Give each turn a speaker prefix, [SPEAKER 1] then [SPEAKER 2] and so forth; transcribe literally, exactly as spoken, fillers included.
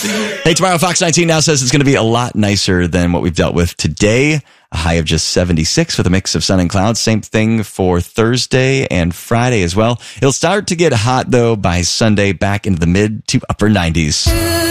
[SPEAKER 1] Hey, tomorrow Fox nineteen now says it's going to be a lot nicer than what we've dealt with today. A high of just seventy-six with a mix of sun and clouds. Same thing for Thursday and Friday as well. It'll start to get hot, though, by Sunday, back into the mid to upper nineties.